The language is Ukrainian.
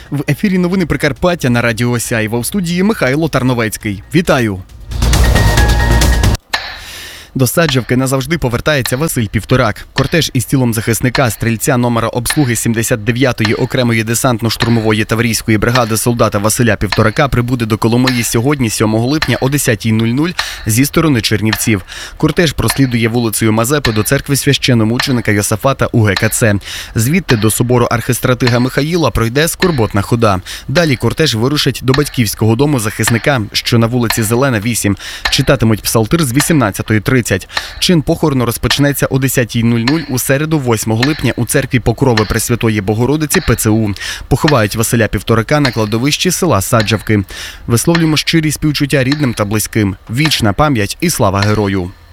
В ефірі новини Прикарпаття на радіо Сяйво. В студії Михайло Тарновецький. Вітаю! До Саджавки назавжди повертається Василь Півторак. Кортеж із тілом захисника, стрільця номера обслуги 79-ї окремої десантно-штурмової таврійської бригади солдата Василя Півторака прибуде до Коломиї сьогодні, 7 липня о 10:00 зі сторони Чернівців. Кортеж прослідує вулицею Мазепи до церкви священномученика Йосафата у ГКЦ. Звідти до собору архистратига Михаїла пройде скорботна хода. Далі кортеж вирушить до батьківського дому захисника, що на вулиці Зелена, 8. Читатимуть псалтир з 18:30. Чин похорону розпочнеться о 10:00 у середу, 8 липня, у церкві Покрови Пресвятої Богородиці ПЦУ. Поховають Василя Півторака на кладовищі села Саджавки. Висловлюємо щирі співчуття рідним та близьким. Вічна пам'ять і слава герою!